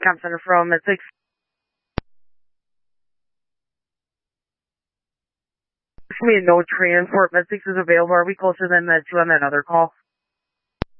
Cam Center from Med6. Me, no transport. Med6 is available. Are we closer than Med2 on that other call?